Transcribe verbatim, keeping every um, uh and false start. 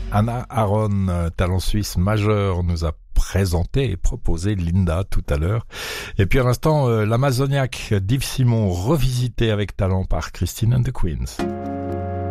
Anna Aaron, euh, talent suisse majeur, nous a présenté et proposé Linda tout à l'heure. Et puis à l'instant, euh, l'Amazoniaque d'Yves Simon revisité avec talent par Christine and the Queens.